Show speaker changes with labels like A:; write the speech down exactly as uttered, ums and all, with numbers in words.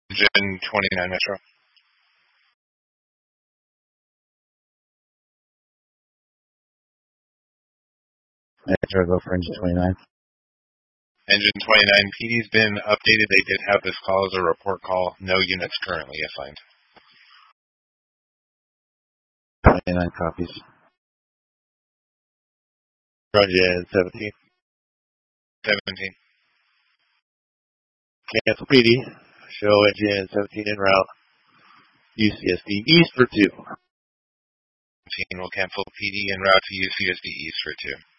A: Engine twenty-nine Metro.
B: Metro, go for engine twenty-nine.
A: Engine twenty-nine, P D's been updated. They did have this call as a report call. No units currently assigned.
B: twenty-nine copies.
C: Engine seventeen.
A: seventeen.
C: Cancel P D. Show engine seventeen en route. U C S D East for two.
A: seventeen will cancel P D en route to U C S D East for two.